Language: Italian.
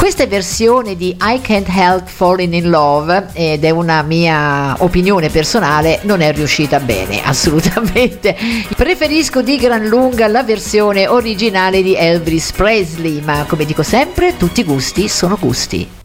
Questa versione di I Can't Help Falling in Love, ed è una mia opinione personale, non è riuscita bene, assolutamente. Preferisco di gran lunga la versione originale di Elvis Presley, ma come dico sempre, tutti i gusti sono gusti.